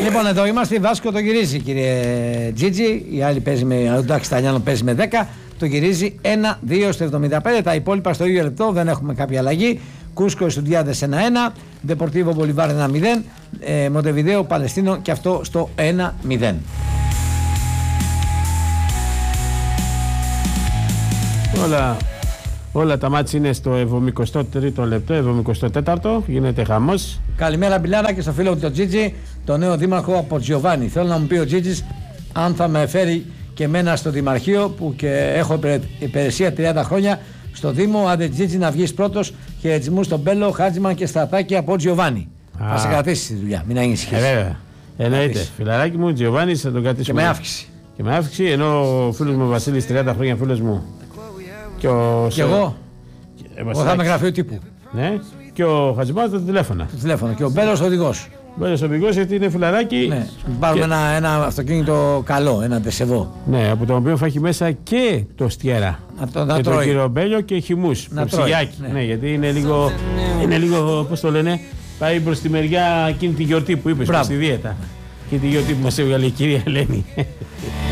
Λοιπόν, εδώ είμαστε. Βάσκο το γυρίζει, κύριε Τζίτζι. Η άλλη παίζει με. Εντάξει, Ταλιάνο παίζει με 10. Το γυρίζει 1-2 στο 75. Τα υπόλοιπα στο ίδιο λεπτό, δεν έχουμε κάποια αλλαγή. Κούσκο Εστουντιάδες 1-1. Δεπορτίβο Μπολιβάρ 1-0. Μοντεβιδέο Παλαιστίνο και αυτό στο 1-0. Όλα τα μάτς είναι στο 73ο λεπτό, 74ο, γίνεται χαμός. Καλημέρα Μπιλάρα και στο φίλο μου τον Τζίτζι, τον νέο δήμαρχο από Τζιοβάνι. Θέλω να μου πει ο Τζίτζης αν θα με φέρει και εμένα στο Δημαρχείο που και έχω υπηρεσία 30 χρόνια στο Δήμο. Άντε Τζίτζι να βγεις πρώτος. Χαιρετισμούς στον Μπέλο, Χάτζιμαν και Στρατάκη από Τζιοβάνι. Θα σε κρατήσει τη δουλειά, μην ανησυχείς. Βέβαια. Εννοείται. Φιλαράκι μου, Τζιοβάνι θα τον κρατήσουμε. Και με αύξηση. Και με αύξηση, ενώ ο φίλος μου Βασίλης 30 χρόνια φίλος μου. Και εγώ. Εγώ θα είμαι γραφείο τύπου. Ναι. Και ο Χατζημάς το τηλέφωνα. Το τηλέφωνο. Και ο Μπέλος ο οδηγός. Ο Μπέλος ο οδηγός γιατί είναι φιλαράκι. Ναι. Πάρουμε ένα αυτοκίνητο καλό, ένα τεσεβό. Ναι, από το οποίο θα έχει μέσα και το στιέρα. Να και τρώει. τον κύριο Μπέλιο και χυμούς. Να τρώει. Ναι, γιατί είναι λίγο, πώς το λένε, πάει προς τη μεριά εκείνη τη γιορτή που είπες, προς τη δίαιτα. Εκείνη τη γιορτή που μας έβγαλε η κυρία Ελένη.